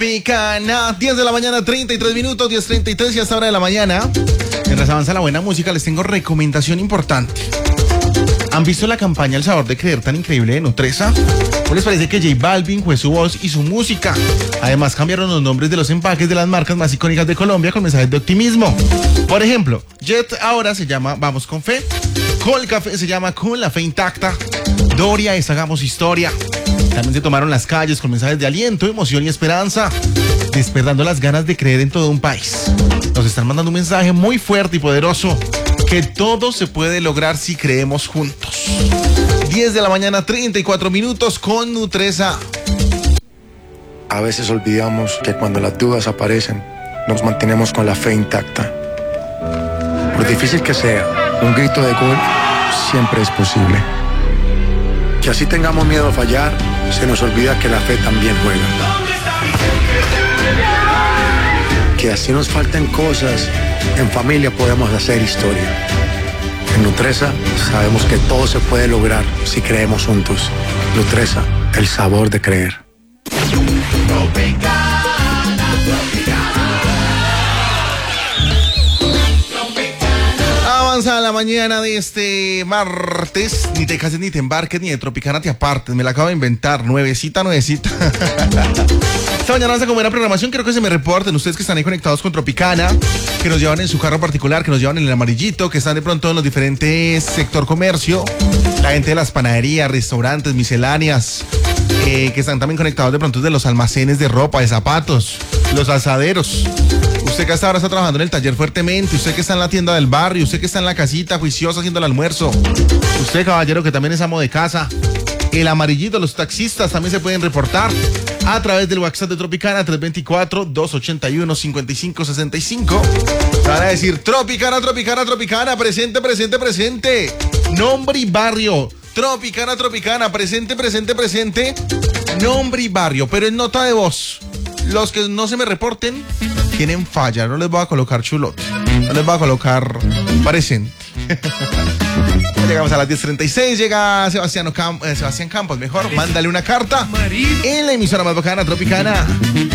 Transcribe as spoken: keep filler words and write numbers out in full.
Tropicana, diez de la mañana, treinta y tres minutos, diez treinta y tres y hasta hora de la mañana. Mientras avanza la buena música, les tengo recomendación importante. ¿Han visto la campaña El Sabor de Creer tan increíble de Nutresa? ¿No les parece que J Balvin fue su voz y su música? Además cambiaron los nombres de los empaques de las marcas más icónicas de Colombia con mensajes de optimismo. Por ejemplo, Jet ahora se llama Vamos con Fe, Col Café se llama Con la Fe Intacta, Doria es Hagamos Historia. También se tomaron las calles con mensajes de aliento, emoción y esperanza, despertando las ganas de creer en todo un país. Nos están mandando un mensaje muy fuerte y poderoso, que todo se puede lograr si creemos juntos. diez de la mañana, treinta y cuatro minutos con Nutresa. A veces olvidamos que cuando las dudas aparecen, nos mantenemos con la fe intacta. Por difícil que sea, un grito de gol siempre es posible. Que así tengamos miedo a fallar, se nos olvida que la fe también juega. Que así nos falten cosas, en familia podemos hacer historia. En Nutresa sabemos que todo se puede lograr si creemos juntos. Nutresa, el sabor de creer. Avanza la mañana de este martes. Ni te cases, ni te embarques, ni de Tropicana te apartes. Me la acabo de inventar. Nuevecita, nuevecita. Esta mañana vamos a comer la programación. Quiero que se me reporten ustedes que están ahí conectados con Tropicana, que nos llevan en su carro particular, que nos llevan en el amarillito, que están de pronto en los diferentes sector comercio, la gente de las panaderías, restaurantes, misceláneas, eh, que están también conectados de pronto de los almacenes de ropa, de zapatos, los asaderos. Usted que hasta ahora está trabajando en el taller fuertemente, usted que está en la tienda del barrio, usted que está en la casita juiciosa haciendo el almuerzo, usted, caballero, que también es amo de casa, el amarillito, los taxistas también se pueden reportar a través del WhatsApp de Tropicana, tres dos cuatro, dos ocho uno, cinco cinco seis cinco. Van a decir Tropicana, Tropicana, Tropicana, presente, presente, presente. Nombre y barrio. Tropicana, Tropicana, presente, presente, presente. Nombre y barrio, pero en nota de voz. Los que no se me reporten tienen falla, no les voy a colocar chulote, no les voy a colocar presente. Llegamos a las diez treinta y seis, llega Sebastián, Camp- eh, Sebastián Campos, mejor, mándale una carta en la emisora más bacana, Tropicana.